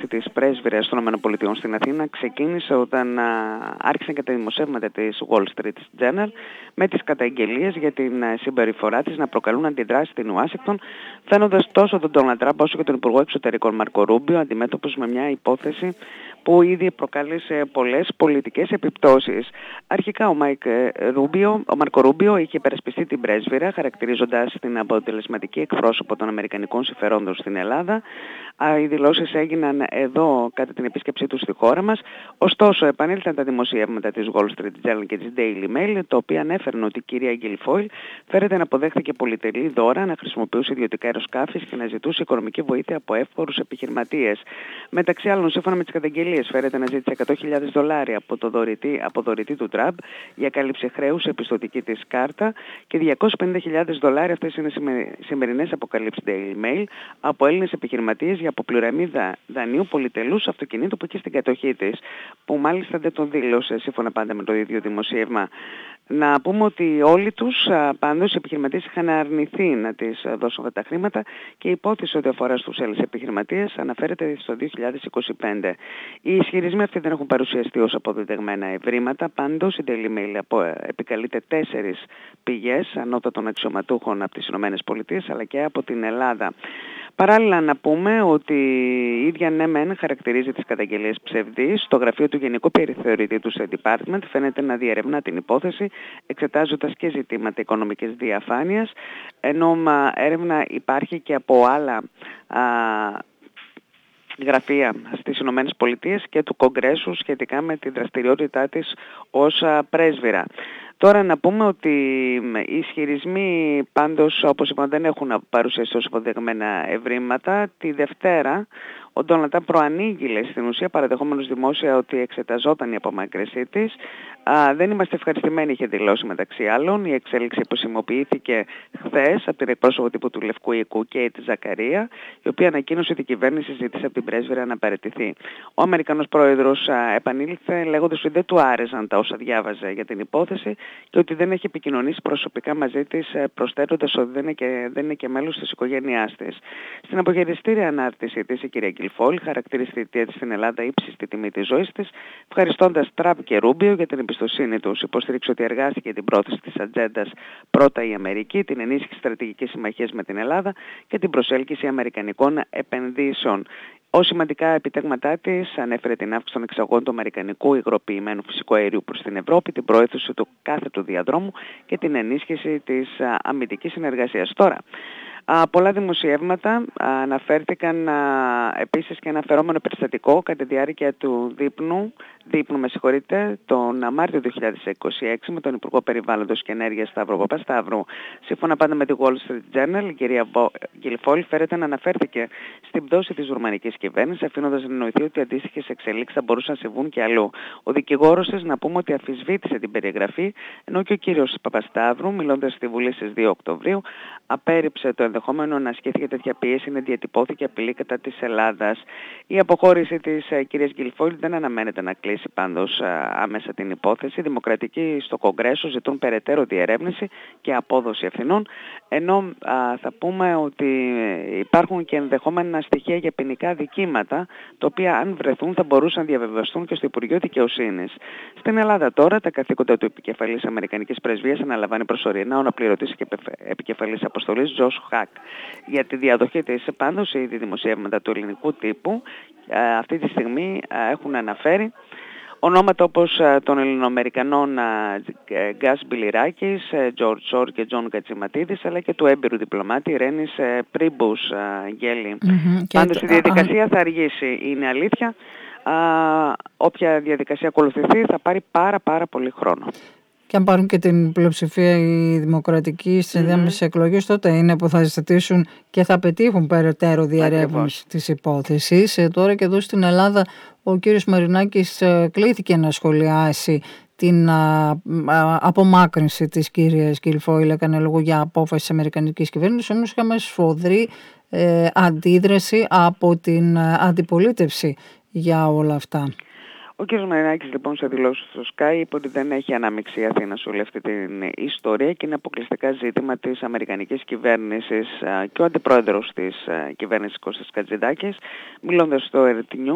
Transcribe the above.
της πρέσβυρας των ΗΠΑ στην Αθήνα ξεκίνησε όταν άρχισαν και τα δημοσιεύματα της Wall Street Journal με τις καταγγελίες για την συμπεριφορά της να προκαλούν αντιδράσεις στην Ουάσιγκτον, φαίνοντας τόσο τον Ντόναλντ Τραμπ όσο και τον Υπουργό Εξωτερικών Μάρκο Ρούμπιο αντιμέτωπους με μια υπόθεση που ήδη προκάλεσε πολλές πολιτικές επιπτώσεις. Αρχικά ο Μάρκο Ρούμπιο είχε υπερασπιστεί την πρέσβυρα, χαρακτηρίζοντας την αποτελεσματική εκπρόσωπο των αμερικανικών συμφερόντων στην Ελλάδα. Οι δηλώσεις έγιναν εδώ κατά την επίσκεψή του στη χώρα μας. Ωστόσο, επανήλθαν τα δημοσιεύματα της Wall Street Journal και της Daily Mail, τα οποία ανέφεραν ότι η κυρία Γκιλφόιλ φέρεται να αποδέχθηκε πολυτελή δώρα, να χρησιμοποιούσε ιδιωτικά αεροσκάφη και να ζητούσε οικονομική βοήθεια από εύπορους επιχειρηματίες. Μεταξύ άλλων, σύμφωνα με τις καταγγελίες, φέρεται να ζήτησε $100,000 από δωρητή του Τραμπ για κάλυψη χρέους σε πιστωτική της κάρτα και $250,000, αυτές είναι σημερινές αποκαλύψεις Daily Mail, από Έλληνες επιχειρηματίες για αποπληρωμή δανείου πολυτελούς αυτοκινήτου που είχε στην κατοχή της, που μάλιστα δεν τον δήλωσε σύμφωνα πάντα με το ίδιο δημοσίευμα. Να πούμε ότι όλοι τους πάντως οι επιχειρηματίες είχαν αρνηθεί να τις δώσουν αυτά τα χρήματα και η υπόθεση ότι αφορά στους Έλληνες επιχειρηματίες αναφέρεται στο 2025. Οι ισχυρισμοί αυτοί δεν έχουν παρουσιαστεί ως αποδεδεγμένα ευρήματα, πάντως η Daily Mail επικαλείται 4 πηγές ανώτατων αξιωματούχων από τις ΗΠΑ αλλά και από την Ελλάδα. Παράλληλα να πούμε ότι η ίδια ΝΕΜΕΝ χαρακτηρίζει τις καταγγελίες ψευδείς. Το γραφείο του Γενικού Περιθεωρητή του State Department φαίνεται να διερευνά την υπόθεση, εξετάζοντας και ζητήματα οικονομικής διαφάνειας, ενώ έρευνα υπάρχει και από άλλα γραφεία στις Ηνωμένες Πολιτείες και του Κογκρέσου σχετικά με τη δραστηριότητά της ως πρέσβυρα. Τώρα να πούμε ότι οι ισχυρισμοί πάντως, όπως είπαμε, δεν έχουν παρουσιαστεί ως αποδεδεγμένα ευρήματα. Τη Δευτέρα ο Ντόναλντ Τραμπ προανήγγειλε στην ουσία, παραδεχόμενος δημόσια ότι εξεταζόταν η απομάκρυνσή της. Δεν είμαστε ευχαριστημένοι, είχε δηλώσει μεταξύ άλλων. Η εξέλιξη επισημοποιήθηκε χθες από την εκπρόσωπο τύπου του Λευκού Οίκου, Κέιτ Ζακαρία, η οποία ανακοίνωσε ότι η κυβέρνηση ζήτησε από την πρέσβυρα να παραιτηθεί. Ο Αμερικανός πρόεδρος επανήλθε λέγοντας ότι δεν του άρεσαν τα όσα διάβαζε για την υπόθεση και ότι δεν έχει επικοινωνήσει προσωπικά μαζί της, προσθέτοντας ότι δεν είναι και μέλος της οικογένειάς της. Στην αποχαιρετιστήρια ανάρτηση της, η κυρία Γκιλφόιλ χαρακτήρισε τη θητεία της στην Ελλάδα ύψιστη τιμή της ζωής της, ευχαριστώντας Τραμπ και Ρούμπιο για την εμπιστοσύνη τους. Υποστήριξε ότι εργάστηκε την πρόθεση της ατζέντας πρώτα η Αμερική, την ενίσχυση στρατηγικής συμμαχίας με την Ελλάδα και την προσέλκυση αμερικανικών επενδύσεων. Ως σημαντικά επιτέγματά της ανέφερε την αύξηση των εξαγών του αμερικανικού υγροποιημένου φυσικού αερίου προς την Ευρώπη, την προώθηση του κάθετου διαδρόμου και την ενίσχυση της αμυντικής συνεργασίας. Τώρα, πολλά δημοσιεύματα αναφέρθηκαν επίσης και ένα φερόμενο περιστατικό κατά τη διάρκεια του δείπνου τον Μάρτιο 2026 με τον Υπουργό Περιβάλλοντος και Ενέργειας Σταύρο Παπασταύρου. Σύμφωνα πάντα με τη Wall Street Journal, η κυρία Γκιλφόιλ φέρεται να αναφέρθηκε στην πτώση της ρουμανικής κυβέρνησης, αφήνοντας να εννοηθεί ότι αντίστοιχες εξελίξεις θα μπορούσαν να συμβούν και αλλού. Ο δικηγόρος της, να πούμε, ότι αμφισβήτησε την περιγραφή, ενώ και ο κύριος Παπασταύρου, μιλώντας στη Βουλή στις 2 Οκτωβρίου, απέρριψε το ενδεχόμενο να ασκήθηκε τέτοια πίεση, να διατυπώθηκε απειλή κατά της Ελλάδας. Η αποχώρηση της κυρίας Γκιλφόιλ δεν αναμένεται να κλείσει πάντως άμεσα την υπόθεση. Οι δημοκρατικοί στο Κογκρέσο ζητούν περαιτέρω διερεύνηση και απόδοση ευθυνών, ενώ θα πούμε ότι υπάρχουν και ενδεχόμενα στοιχεία για ποινικά δικήματα, τα οποία αν βρεθούν θα μπορούσαν να διαβεβαιωθούν και στο Υπουργείο Δικαιοσύνης. Στην Ελλάδα τώρα τα καθήκοντα του επικεφαλής Αμερικανικής Πρεσβείας αναλαμβάνει προσωρινά ο αναπληρωτής και επικεφαλής αποστολής Τζος Χακ. Για τη διαδοχή της πάντως, οι δημοσιεύματα του ελληνικού τύπου αυτή τη στιγμή έχουν αναφέρει ονόματα όπως των Ελληνοαμερικανών Γκάς Μπιλιράκης, Τζορτζ Σόρ και Τζον Κατσιματίδης, αλλά και του έμπειρου διπλωμάτη Ρένης Πρίμπους Γκέλη. Πάντως η διαδικασία θα αργήσει, είναι αλήθεια. Όποια διαδικασία ακολουθηθεί θα πάρει πάρα πολύ χρόνο. Και αν πάρουν και την πλειοψηφία οι δημοκρατικοί στις ενδιάμεσες εκλογές, τότε είναι που θα ζητήσουν και θα πετύχουν περαιτέρω διερεύνηση της υπόθεσης. Τώρα και εδώ στην Ελλάδα ο κύριος Μαρινάκης κλήθηκε να σχολιάσει την απομάκρυνση της κυρίας Γκιλφόιλ, έκανε λόγο για απόφαση της αμερικανικής κυβέρνησης, όμως είχαμε σφοδρή αντίδραση από την αντιπολίτευση για όλα αυτά. Ο κ. Μαρινάκης λοιπόν σε δηλώσεις στο Sky είπε ότι δεν έχει ανάμειξη η Αθήνα σε όλη αυτή την ιστορία και είναι αποκλειστικά ζήτημα της αμερικανικής κυβέρνησης. Και ο αντιπρόεδρος της κυβέρνησης Κώστας Κατζηδάκης, μιλώντας στο RT News,